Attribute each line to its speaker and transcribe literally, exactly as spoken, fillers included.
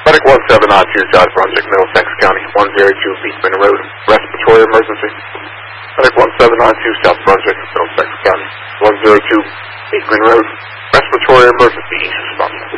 Speaker 1: Medic one seven nine two, South Brunswick, Middlesex County, one zero two Beekman Road, respiratory emergency. Medic one seven nine two, South Brunswick, Middlesex County, one zero two Beekman Road, respiratory emergency, east response.